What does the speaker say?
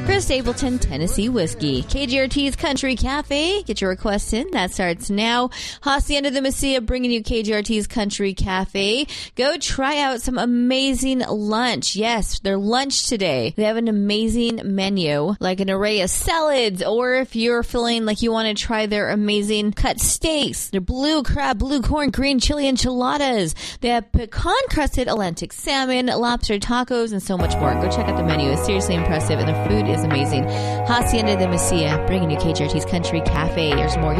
for Stapleton, Tennessee whiskey. KGRT's Country Cafe. Get your requests in. That starts now. Hacienda de Mesilla bringing you KGRT's Country Cafe. Go try out some amazing lunch. Yes, their lunch today. They have an amazing menu, like an array of salads, or if you're feeling like you want to try their amazing cut steaks, their blue crab, blue corn, green chili enchiladas. They have pecan-crusted Atlantic salmon, lobster tacos, and so much more. Go check out the menu. It's seriously impressive, and their food is amazing. Hacienda de Mesilla, bringing you KGRT's Country Cafe. There's more.